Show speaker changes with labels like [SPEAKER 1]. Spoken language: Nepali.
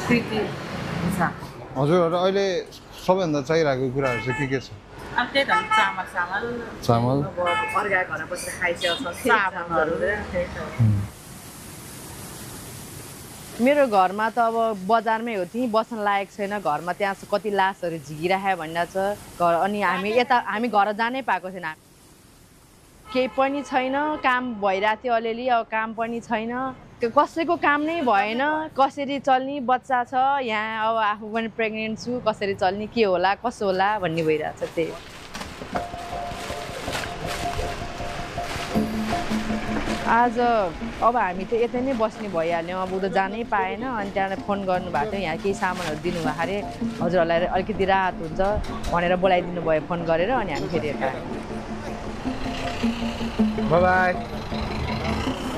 [SPEAKER 1] के छ
[SPEAKER 2] हजुरहरु अहिले सबैभन्दा चाहिरहेको कुराहरु चाहिँ के छ
[SPEAKER 1] अब त्यही त चामल
[SPEAKER 2] चामल
[SPEAKER 1] अब अर्का घर बसेर खाइसकेको छ साबुनहरु
[SPEAKER 3] मेरो घरमा त अब बजारमै हो त्यही बस्न लायक छैन घरमा त्यहाँ कति लासहरु झिकिराखे भन्दा छ घर अनि हामी घर जानै पाएको छैन केही पनि छैन काम भइराथ्यो अलिअलि अब काम पनि छैन कसैको काम नै भएन कसरी चल्नी बच्चा छ यहाँ अब आफू पनि प्रेग्नेन्ट छु कसरी चल्नी के होला कसो होला भन्ने भइराछ त्यही आज अब हामी त यतै नै बस्ने भइहाल्यौँ अब उता जानै पाएन अनि त्यहाँबाट फोन गर्नुभएको थियो यहाँ केही सामानहरू दिनुभएको अरे हजुरहरूलाई अलिकति राहत हुन्छ भनेर बोलाइदिनु भयो फोन गरेर अनि हामी फेरि यता
[SPEAKER 2] बाइ बाइ